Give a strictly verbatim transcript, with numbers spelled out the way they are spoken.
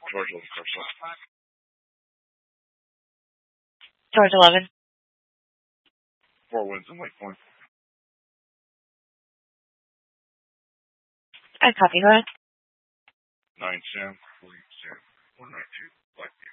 George eleven, George eleven. George eleven. Four wins in Lake Point. I copy. Go ahead. Nine Sam, William Sam, one nine two.